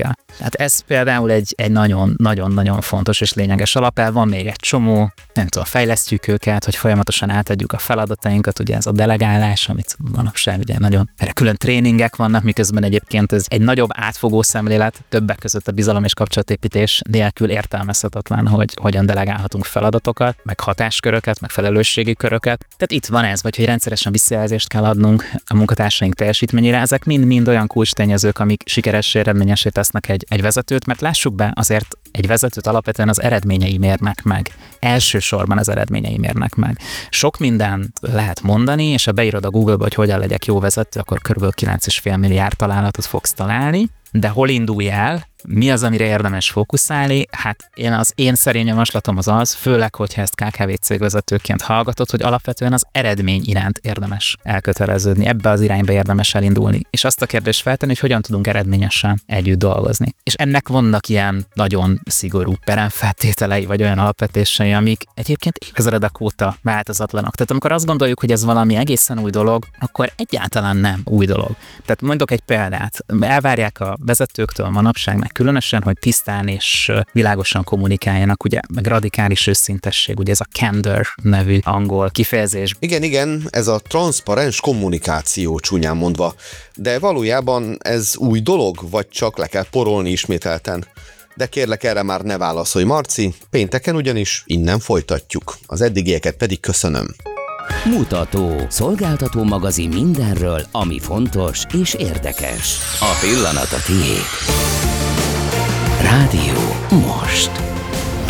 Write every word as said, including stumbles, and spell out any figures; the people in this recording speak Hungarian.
vezetőkkel. Tehát ez például egy, egy nagyon, nagyon-nagyon fontos és lényeges alapelv. Van még egy csomó, nem tudom, fejlesztjük őket, hogy folyamatosan átadjuk a feladatainkat, ugye ez a delegálás, amit manapság ugye nagyon erre külön tréningek vannak, miközben egyébként ez egy nagyobb átfogó szemlélet, többek között a bizalom és kapcsolatépítés nélkül értelmezhetetlen, hogy hogyan delegálhatunk feladatokat, meg hatásköröket, meg felelősségi köröket. Tehát itt van ez, vagy hogy rendszeresen visszajelzést kell adnunk a munkatársaink teljesítményére. Ezek mind-mind olyan kulcstényezők, amik sikeressé, eredményessé tesznek egy, egy vezetőt, mert lássuk be, azért egy vezetőt alapvetően az eredményei mérnek meg. Elsősorban az eredményei mérnek meg. Sok mindent lehet mondani, és ha beírod a Google-ba, hogy hogyan legyek jó vezető, akkor kb. kilenc egész öt milliárd találatot fogsz találni, de hol indulj el, mi az, amire érdemes fókuszálni? Hát én az én szerény javaslatom az az, főleg, hogyha ezt ká ká vé cégvezetőként hallgatod, hogy alapvetően az eredmény iránt érdemes elköteleződni, ebbe az irányba érdemes elindulni. És azt a kérdést feltenni, hogy hogyan tudunk eredményesen együtt dolgozni. És ennek vannak ilyen nagyon szigorú peremfeltételei, vagy olyan alapvetései, amik egyébként évezredek óta változatlanok. Tehát amikor azt gondoljuk, hogy ez valami egészen új dolog, akkor egyáltalán nem új dolog. Tehát mondok egy példát. Elvárják a vezetőktől manapság, meg különösen, hogy tisztán és világosan kommunikáljanak, ugye, meg radikális őszintesség, ugye ez a candor nevű angol kifejezés. Igen, igen, ez a transzparens kommunikáció csúnyán mondva, de valójában ez új dolog, vagy csak le kell porolni ismételten? De kérlek, erre már ne válaszolj, Marci, pénteken ugyanis innen folytatjuk. Az eddigieket pedig köszönöm. Mutató, szolgáltató magazin mindenről, ami fontos és érdekes. A pillanat a tiéd. Rádió most.